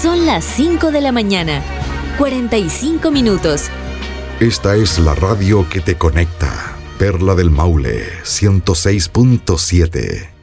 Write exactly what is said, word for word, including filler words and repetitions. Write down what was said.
Son las cinco de la mañana, cuarenta y cinco minutos. Esta es la radio que te conecta. Perla del Maule, ciento seis punto siete.